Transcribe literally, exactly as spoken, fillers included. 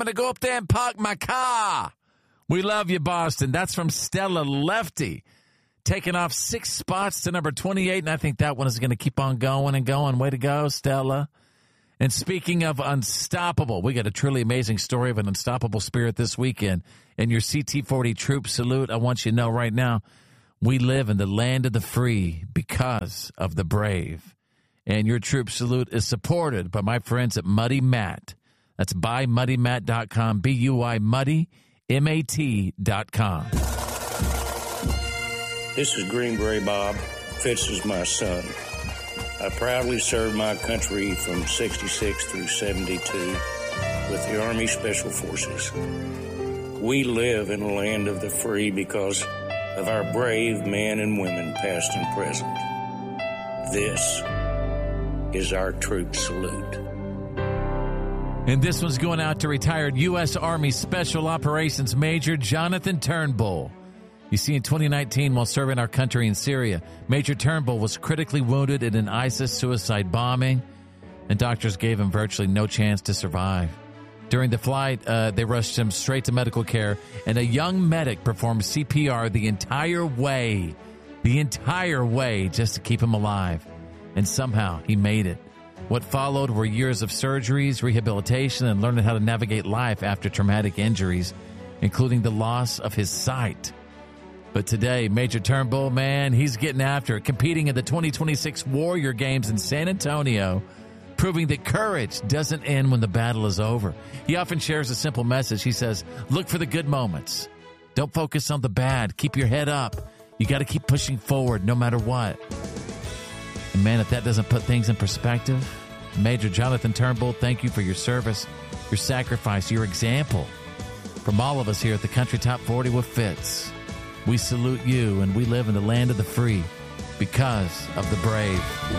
going to go up there and park my car. We love you, Boston. That's from Stella Lefty. Taking off six spots to number twenty-eight, and I think that one is going to keep on going and going. Way to go, Stella. And speaking of unstoppable, we got a truly amazing story of an unstoppable spirit this weekend. And your C T forty Troop Salute, I want you to know right now, we live in the land of the free because of the brave. And your Troop Salute is supported by my friends at Muddy Mat. That's buy muddy mat dot com, B U I Muddy, M A T dot com. This is Green Beret Bob. Fitz is my son. I proudly served my country from sixty-six through seventy-two with the Army Special Forces. We live in a land of the free because of our brave men and women, past and present. This is our Troop Salute. And this one's going out to retired U S. Army Special Operations Major Jonathan Turnbull. You see, in twenty nineteen, while serving our country in Syria, Major Turnbull was critically wounded in an ISIS suicide bombing, and doctors gave him virtually no chance to survive. During the flight, uh, they rushed him straight to medical care, and a young medic performed C P R the entire way, the entire way, just to keep him alive. And somehow, he made it. What followed were years of surgeries, rehabilitation, and learning how to navigate life after traumatic injuries, including the loss of his sight. But today, Major Turnbull, man, he's getting after it, competing in the twenty twenty-six Warrior Games in San Antonio, proving that courage doesn't end when the battle is over. He often shares a simple message. He says, look for the good moments. Don't focus on the bad. Keep your head up. You got to keep pushing forward no matter what. And man, if that doesn't put things in perspective, Major Jonathan Turnbull, thank you for your service, your sacrifice, your example. From all of us here at the Country Top forty with Fitz, we salute you, and we live in the land of the free because of the brave.